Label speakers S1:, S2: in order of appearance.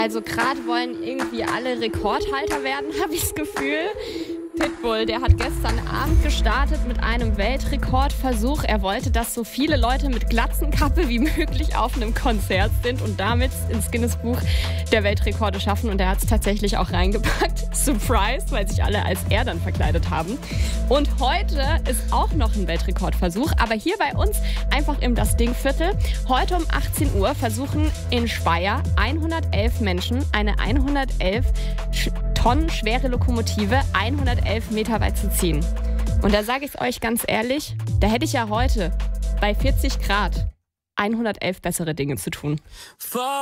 S1: Also gerade wollen irgendwie alle Rekordhalter werden, habe ich das Gefühl. Pitbull, der hat gestern Abend gestartet mit einem Weltrekordversuch. Er wollte, dass so viele Leute mit Glatzenkappe wie möglich auf einem Konzert sind und damit ins Guinness-Buch der Weltrekorde schaffen. Und er hat es tatsächlich auch reingepackt. Surprise, weil sich alle als er dann verkleidet haben. Und heute ist auch noch ein Weltrekordversuch, aber hier bei uns einfach im Das Ding-Viertel. Heute um 18 Uhr versuchen in Speyer 111 Menschen eine 111 Tonnen schwere Lokomotive 111 Meter weit zu ziehen. Und da sage ich euch ganz ehrlich, da hätte ich ja heute bei 40 Grad 111 bessere Dinge zu tun.